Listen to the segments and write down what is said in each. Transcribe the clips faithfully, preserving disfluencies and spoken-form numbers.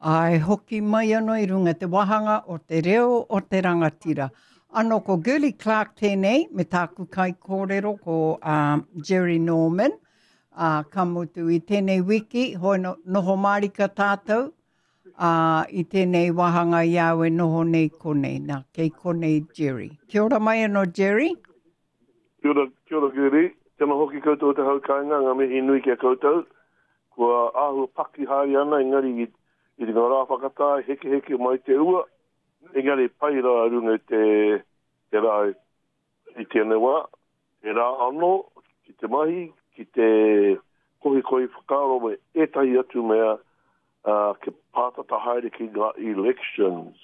Ai hoki mai anō i runga te wahanga o te reo o te rangatira. Ano ko Gurley Clark tēnei, me tāku kai kōrero ko um, Jerry Norman. Uh, ka mutu i tēnei wiki, hoi no, noho marika tātou. Uh, I tēnei wahanga iau e noho nei konei, nā kei konei Jerry. Kia ora mai anō Jerry. Kia ora, kia ora Gurley. Tēnā hoki koutou te haukainga, ngā mihi nui kia koutou. Kua ahu paki hari ana, engari i I te ngā whakatāi heke heke mai te ua. Engari pai rā runga te, te rā i tēnei wā. Te rā anō, ki te mahi, ki te kohi kohi whakaro me etahi atu mea uh, ke pātata haere ki ngā elections.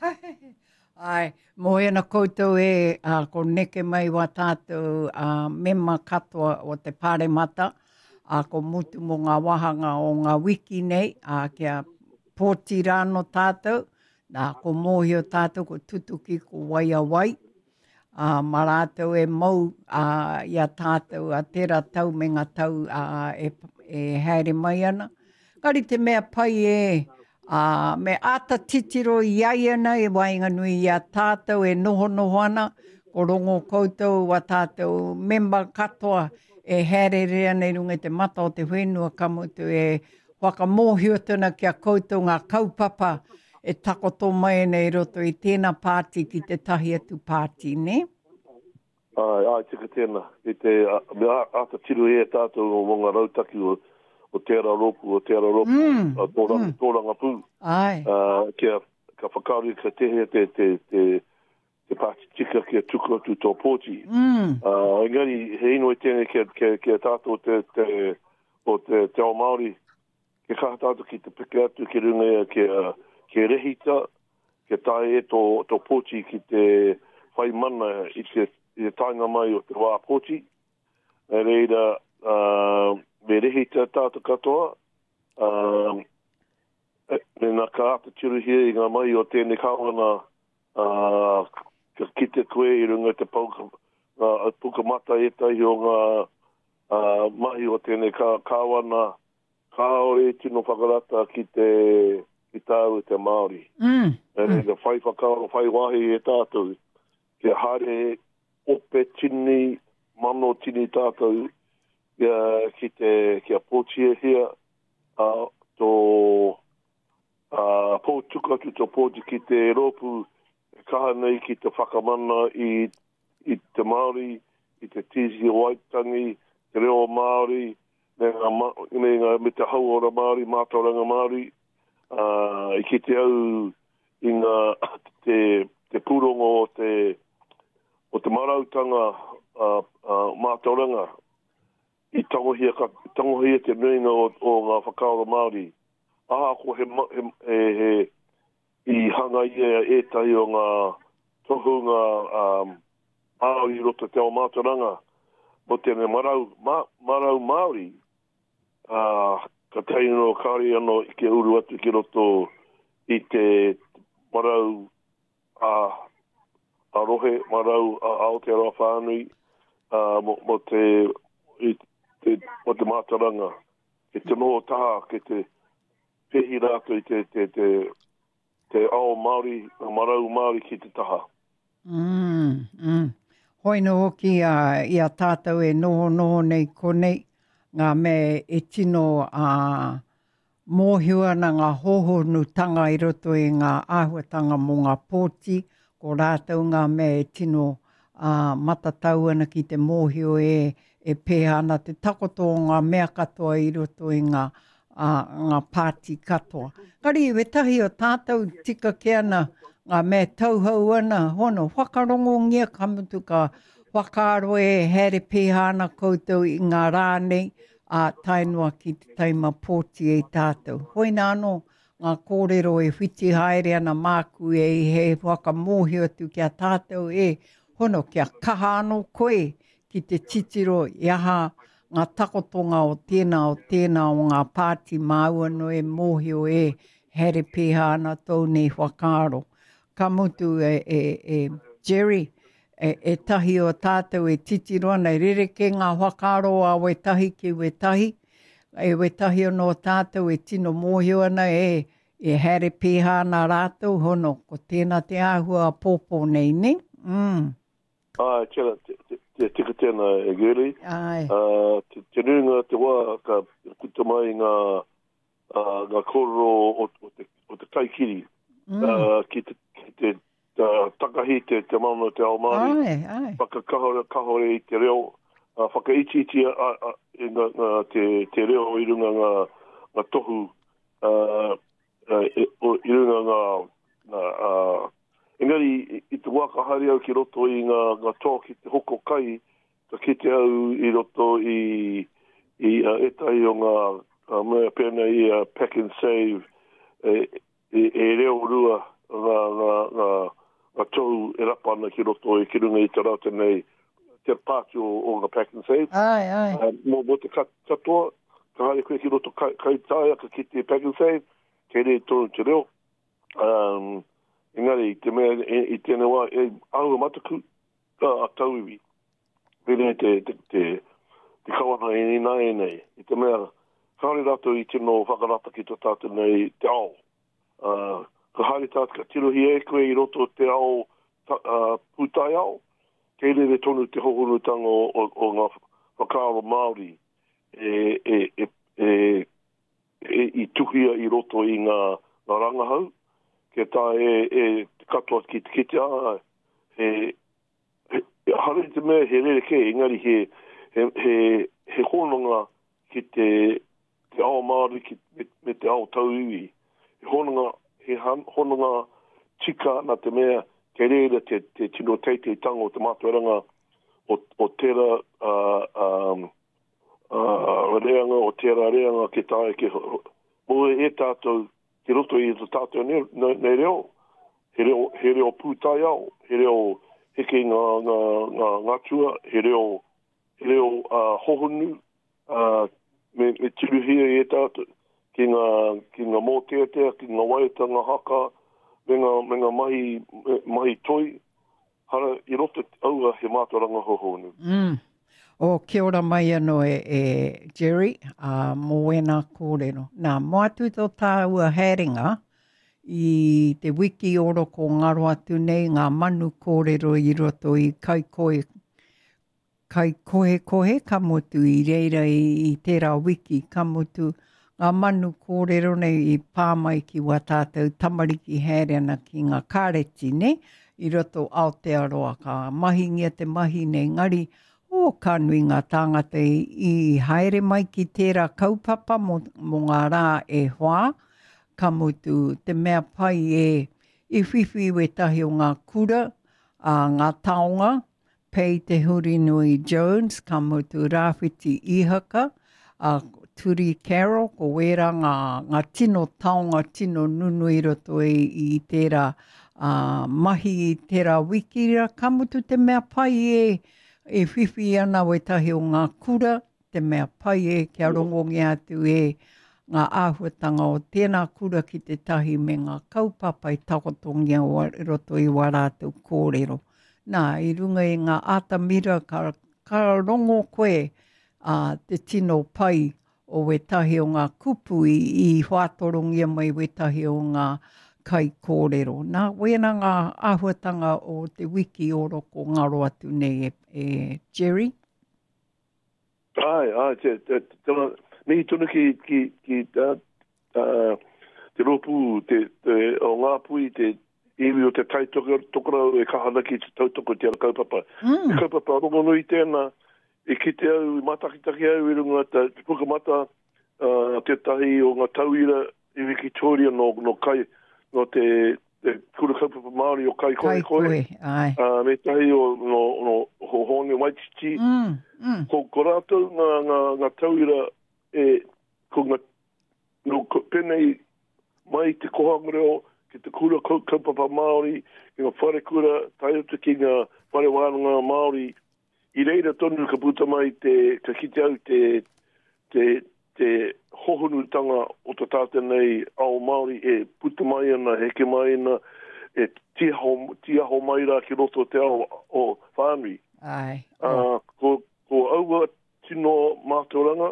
Ai, mo ena koutou e uh, ko neke mai wa tātou uh, mema katoa o te pāremata. Uh, ko mutu mo ngā wahanga o ngā wiki nei, uh, kia pōti rāno tātou, nā ko mōhio tātou, ko tutuki, ko waia wai. Uh, marātou e mau uh, ia tātou a tera tau me ngā tau uh, e, e haere mai ana. Kari te mea pai e, uh, me ata titiro i ai ana e wainga nui ia tātou e noho noho ana, ko rongo koutou wa tātou member katoa e haere rea nei runga te mata o te whenua kamutu e whakamōhio tuna kia koutou ngā kaupapa e takoto mai nei roto i tēnā pāti ki te tahi atu pāti, ne? Ai, ai, tika tēnā. I te, me ata tiru e tātou o ngā rautaki o, o tērā roku, o tērā roku, mm, a tōranga, mm. tōranga pū. Ai. Uh, kia, ka whakauri ka tehe te, te, te, te pāti tika kia tuku atu tō pōti. Mm. Uh, engari, he ino i tēnei kia, kia, kia tātou te, te, o te, te ao Māori, ke kaha tātou ki te peke atu ki runga ke, ke rehita, ke tae e tō, tō pōti ki te whai mana i te, i te tainga mai o te wā pōti. E reira, uh, me rehita tātou katoa, uh, me nā ka ata tiru hia i ngā mai o tēnei kawana uh, ki te koe i runga te pauka, uh, puka mata e tahi o ngā uh, mahi o tēnei ka, kawana, kaore tino whakarata ki te ki tāu te Māori. Mm. E mm. Te whai whakaoro, whai wahi e tātou. Ke hare ope tini, mano tini tātou ia, ki te kia pōtia hia uh, tō uh, pōtukatu tō pōti ki te ropu kaha nei ki te whakamana i, i te Māori, i te tisi o Waitangi, te reo Māori, me ngā, me ngā me te hauora Māori, mātauranga Māori, uh, i ki te au i ngā te, te pūrongo o te, o te marautanga uh, uh, mātauranga, i tangohia, tangohia te nuinga o, o ngā whakaora Māori. Aha, ko he, he, he, he i hanga ia e tahi o ngā tohunga um, Māori roto te o mātauranga, mo tēnei marau, ma, marau Māori, Uh, ka teino kari ano i ke uru atu ki roto i te marau a, a rohe, marau a Aotearoa whānui, uh, mo, mo te, i, te, mo te mātaranga. Ke te noho taha, ke te pehi rāto i te, te, te, te ao Māori, marau Māori ki te taha. Mm, mm. Hoi no hoki uh, i a tātou e noho noho nei konei, ngā me e tino a uh, mōhiuana ngā hohonutanga i roto i ngā āhuatanga mō ngā pōti, ko rātou ngā me e tino uh, matatau ana ki te mōhio e, e pēhana te takoto o ngā mea katoa i roto i ngā, uh, ngā pāti katoa. Kari we tahi o tātou tika ke ana ngā me tauhau ana, hono, whakarongo ngia kamutu ka whakaaro e here pēhana koutou i ngā rānei a tainua ki te taima pōti e tātou. Hoi nā anō ngā kōrero e whiti haere ana māku e he whakamōhio atu kia tātou e hono kia kaha anō koe ki te titiro iaha ngā takotonga o tēnā o tēnā o ngā pāti māua no e mōhio e here pēhana tau nei whakaaro. Ka mutu e, e, e Jerry, E, e tahi o tātou e titiro ana, e rereke ngā whakaro a we tahi ki we tahi. E we tahi o no tātou e tino mōhio ana e, E here piha nā rātou hono, ko tēnā te āhua pōpō nei, ne? Mm. Ai, tēnā, te, te tika tēnā e geri. Ai. Uh, te, te nunga te wā, ka kuta mai ngā, uh, ngā koro o, o, te, o te taikiri. Mm. Uh, ki te, ki te uh, takahi te, te mauna te ao Māori. Ai, ai. Whakakahore kahore i te reo. Uh, whakaiti iti a, a, a, ngā, ngā, te, te reo i runga ngā, ngā tohu. Uh, uh, i, i runga ngā, ngā uh, engari, i, i te waka hari au ki roto i ngā, ngā tō ki te hoko kai, ka kite au i roto i, i uh, etai o ngā uh, mea pēna i uh, pack and save, e, e, e reo rua ngā, ngā, ngā, ngā tōu e rapa ana ki roto i ki runga i te rata nei, te pāti o, o ngā pack and save. Ai, ai. Uh, mō, mō te katoa, ka hari koe ki roto kai, kai tāia, ka kite pack and save, kei rei tōru te reo. Um, Engari, te mea, e, i tēnei wā, e aua mataku, a, a tauiwi. Pene te, te, te, te kawana e ni nai nei. I te mea, kāre rato i tino whakarata ki tō tātou nei te ao. Uh, ka haere tātou ka tirohi e koe i roto te ao, ta, uh, pūtai ao. Kei re tonu te hohonutanga o, o, o ngā whakaaro Māori. E, e, e, e, e, i tuhia i roto i ngā, ngā rangahau. Ke tā e, e katoa ki te kite a, he, he, he hare te mea he rere ke, engari he, he, he, he hononga ki te, te ao Māori ki, me, me te ao tauiwi. He hononga, he han, hononga tika na te mea, ke rere te, te tino teitei tango, te mātuaranga o, o tera uh, um, uh, reanga, o tera reanga ke tā e ke, mo e tātou, ki roto i te tātou nei, nei reo. He reo, he reo pūtai au. He reo heke ngā, ngā, ngā, ngā tua. He reo, he reo uh, hohonu. Uh, me, me tiruhia i e tātou. Ki ngā, ki ngā mōteatea, ki ngā waitanga haka. Me ngā, me ngā mahi, mahi toi. Hara, i roto aua he mātoranga hohonu. Mm. O kia ora mai anō e, e Jerry, a uh, mō wena kōrero. Nā, mo atu tō tāua haeringa i te wiki oro ko ngaro atu nei ngā manu kōrero i roto i kai koe, kai kohe kohe kamotu i reira i, i tērā wiki kamotu ngā manu kōrero nei i pāmai ki wā tātou tamariki haerena ki ngā kāreti ne i roto Aotearoa ka mahingia te mahi nei ngari o ka nui ngā tāngata i, i haere mai ki tērā kaupapa mo, mo ngā rā e hoa, ka mutu te mea pai e i whiwhi we tahi o ngā kura, a ngā taonga, pei te huri nui Jones, ka mutu Rāwhiti Ihaka, a Turi Carol, ko wera ngā, ngā tino taonga, tino nunu i roto i, i tērā uh, mahi i tērā wikira, ka mutu te mea pai e e whiwhi ana we tahi o ngā kura, te mea pai e kia rongongi atu e ngā āhuatanga o tēnā kura ki te tahi me ngā kaupapa i takotongia o roto i warātou kōrero. Nā, i runga i ngā ātamira ka, ka rongo koe uh, te tino pai o we tahi o ngā kupu i, i whātorongia mai we tahi o ngā kai kōrero. Nā, wena ngā āhuatanga o te wiki oro ko ngaro atu nei e, e Jerry? Ai, ai, te, te, te, te mi tunu ki, ki, ki uh, uh, te ropu, te, te, o ngā pui, te iwi o te taitoko, tokora e kahana ki te tautoko te ara kaupapa. Mm. E kaupapa, rongo nui tēnā, e ki te au, matakitaki au, i runga, te pukamata, uh, te tahi o ngā tauira, i Victoria no, no kai, no te, te kura kaupapa Māori o kai koe kai koe. Ai. Uh, me tahi o no, no ho honge Waititi. Mm, mm. Ko, ko rātou ngā, ngā, ngā tauira e, ko ngā, no penei mai te kohangureo ki te kura kaupapa Māori, ki ngā whare kura, tai atu ki ngā whare wānanga Māori. I reira tonu ka puta mai te, ka kite au te, te, te hohonutanga o te tāte nei ao Māori e puta mai ana, heke mai ana, e tiaho, tiaho mai rā ki roto te ao o whānui. Ai. Uh, ko, ko aua tino mātauranga,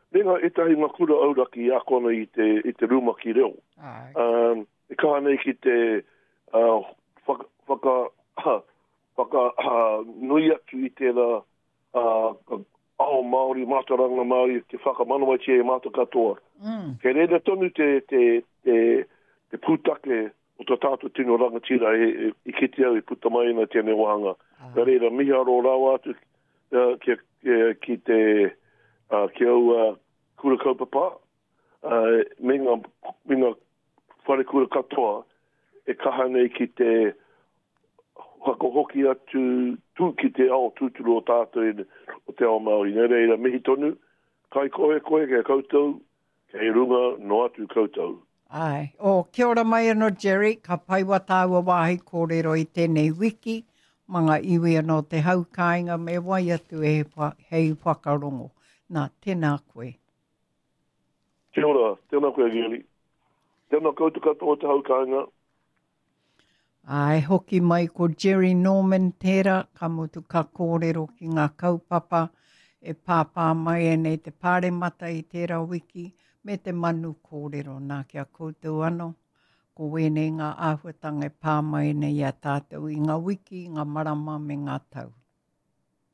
Renga e tahi ngā kura auraki i a kona i te, i te ruma ki reo. Ai. Um, e kaha nei ki te uh, whaka, whaka, uh, whaka uh, nui atu i te la uh, ao Māori, mātaranga Māori, te whakamanawa tia e māta katoa. Mm. Kei reira tonu te, te, te, te pūtake o te tātou tino rangatira e, e, i kiti au i puta mai na tēnei wahanga. Ah. Kei reira mihi aro rawa atu uh, ki, ki, ki te uh, ki au uh, kura kaupapa. Uh, me ngā, me ngā whare kura katoa e kaha nei ki te whakahoki atu tū ki te ao tūturu o tātou e, o te ao Māori. Nei reira mihi tonu, kai koe koe kei koutou, kei runga no atu koutou. Ai. O, kia ora mai anō, Jerry, ka pai wa tāua wāhi kōrero i tēnei wiki, mga iwi anō te haukainga me wai atu e hei whakarongo. Nā, tēnā koe. Kia ora, tēnā koe Gili. Tēnā koutou katoa te haukainga. Ai, hoki mai ko Jerry Norman tērā, ka mutu ka kōrero ki ngā kaupapa, e pāpā mai e nei te pāre mata i tērā wiki, me te manu kōrero nā kia koutou anō. Ko wēnei ngā āhuatanga e pā mai nei a tātou i ngā wiki, ngā marama me ngā tau.